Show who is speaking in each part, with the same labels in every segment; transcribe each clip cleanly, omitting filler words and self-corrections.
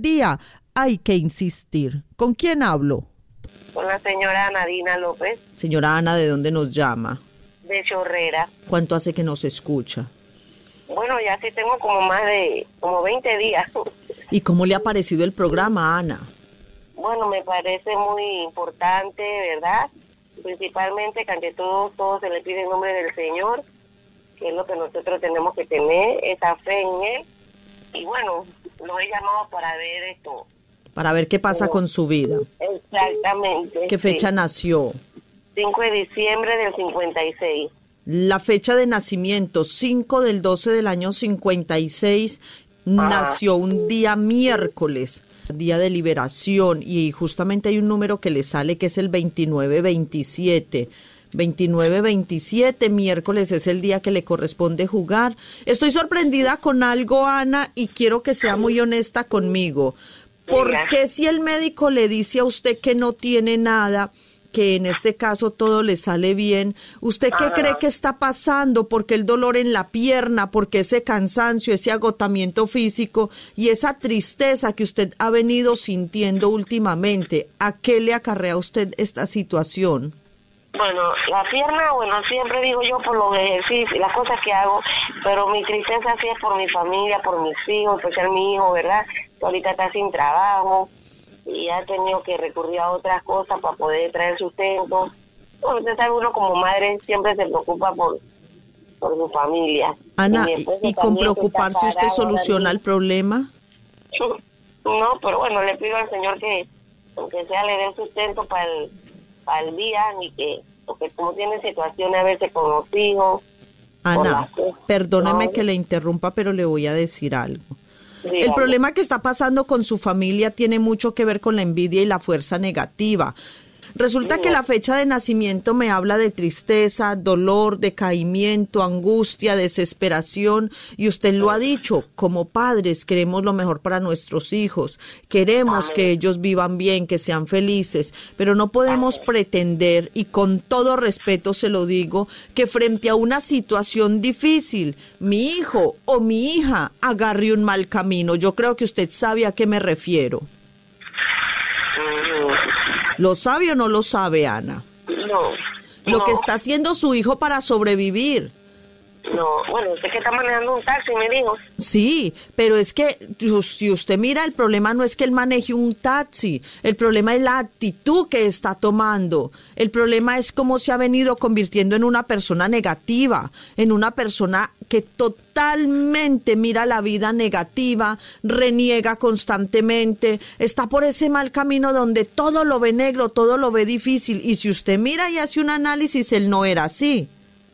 Speaker 1: día, hay que insistir. ¿Con quién hablo?
Speaker 2: Con la señora Nadina López.
Speaker 1: Señora Ana, ¿de dónde nos llama?
Speaker 2: De Chorrera.
Speaker 1: ¿Cuánto hace que nos escucha?
Speaker 2: Bueno, ya sí tengo como 20 días.
Speaker 1: ¿Y cómo le ha parecido el programa, Ana?
Speaker 2: Bueno, me parece muy importante, ¿verdad? Principalmente que ante todo se le pide en nombre del Señor, que es lo que nosotros tenemos que tener, esa fe en Él. Y bueno, lo he llamado para ver esto.
Speaker 1: Para ver qué pasa con su vida.
Speaker 2: Exactamente.
Speaker 1: ¿Qué fecha nació?
Speaker 2: 5 de diciembre del 56.
Speaker 1: La fecha de nacimiento, 5 del 12 del año 56, nació un día miércoles, día de liberación, y justamente hay un número que le sale que es el 2927. 29-27, miércoles es el día que le corresponde jugar. Estoy sorprendida con algo, Ana, y quiero que sea muy honesta conmigo. ¿Por qué si el médico le dice a usted que no tiene nada, que en este caso todo le sale bien, usted qué cree que está pasando? ¿Por qué el dolor en la pierna? ¿Por qué ese cansancio, ese agotamiento físico y esa tristeza que usted ha venido sintiendo últimamente? ¿A qué le acarrea usted esta situación?
Speaker 2: Bueno, la pierna, siempre digo yo por los ejercicios, las cosas que hago, pero mi tristeza sí es por mi familia, por mis hijos, especial mi hijo, ¿verdad? Que ahorita está sin trabajo y ha tenido que recurrir a otras cosas para poder traer sustento. Bueno, usted sabe, uno como madre siempre se preocupa por su familia.
Speaker 1: Ana, ¿y con preocuparse usted soluciona el problema?
Speaker 2: No, pero bueno, le pido al Señor que aunque sea le dé sustento para el día, ni que, porque como tiene situaciones a veces con los hijos.
Speaker 1: Ana, perdóneme que le interrumpa, pero le voy a decir algo.
Speaker 2: Dígame.
Speaker 1: El problema que está pasando con su familia tiene mucho que ver con la envidia y la fuerza negativa. Resulta que la fecha de nacimiento me habla de tristeza, dolor, decaimiento, angustia, desesperación, y usted lo ha dicho, como padres queremos lo mejor para nuestros hijos, queremos que ellos vivan bien, que sean felices, pero no podemos pretender, y con todo respeto se lo digo, que frente a una situación difícil, mi hijo o mi hija agarre un mal camino. Yo creo que usted sabe a qué me refiero. ¿Lo sabe o no lo sabe, Ana?
Speaker 2: No.
Speaker 1: Lo que está haciendo su hijo para sobrevivir.
Speaker 2: No, bueno, usted que está manejando un taxi, me dijo.
Speaker 1: Sí, pero es que si usted mira, el problema no es que él maneje un taxi, el problema es la actitud que está tomando, el problema es cómo se ha venido convirtiendo en una persona negativa, en una persona que totalmente mira la vida negativa, reniega constantemente, está por ese mal camino donde todo lo ve negro, todo lo ve difícil, y si usted mira y hace un análisis, él no era así.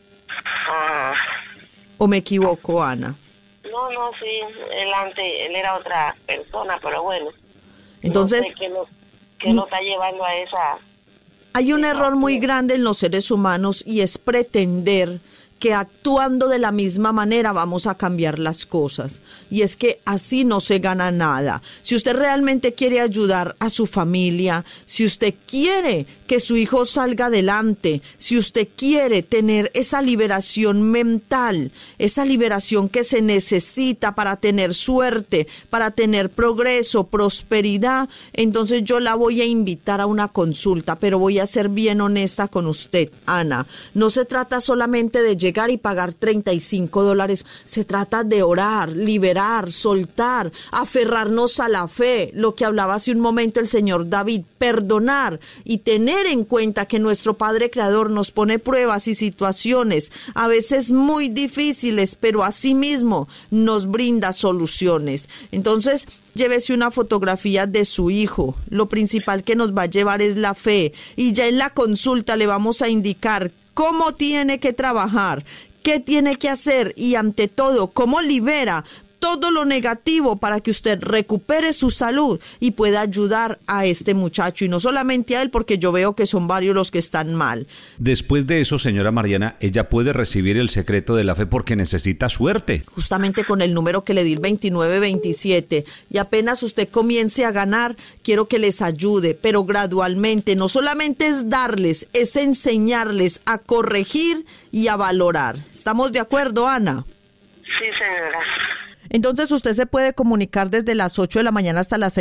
Speaker 1: ¿O me equivoco, Ana?
Speaker 2: No, sí, él era otra persona, pero bueno.
Speaker 1: Entonces,
Speaker 2: no sé qué lo está llevando a esa...
Speaker 1: Hay un error muy grande en los seres humanos y es pretender que actuando de la misma manera vamos a cambiar las cosas. Y es que así no se gana nada. Si usted realmente quiere ayudar a su familia, si usted quiere que su hijo salga adelante, si usted quiere tener esa liberación mental, esa liberación que se necesita para tener suerte, para tener progreso, prosperidad, entonces yo la voy a invitar a una consulta, pero voy a ser bien honesta con usted, Ana. No se trata solamente de llegar y pagar $35, se trata de orar, liberar, soltar, aferrarnos a la fe, lo que hablaba hace un momento el señor David, perdonar y tener en cuenta que nuestro Padre Creador nos pone pruebas y situaciones a veces muy difíciles, pero asimismo nos brinda soluciones. Entonces, llévese una fotografía de su hijo. Lo principal que nos va a llevar es la fe, y ya en la consulta le vamos a indicar cómo tiene que trabajar, qué tiene que hacer y ante todo, cómo libera todo lo negativo para que usted recupere su salud y pueda ayudar a este muchacho, y no solamente a él, porque yo veo que son varios los que están mal.
Speaker 3: Después de eso, señora Mariana, ella puede recibir el secreto de la fe porque necesita suerte.
Speaker 1: Justamente con el número que le di, el 2927, y apenas usted comience a ganar, quiero que les ayude, pero gradualmente, no solamente es darles, es enseñarles a corregir y a valorar. ¿Estamos de acuerdo, Ana?
Speaker 2: Sí, señora.
Speaker 1: Entonces usted se puede comunicar desde las 8 de la mañana hasta las 6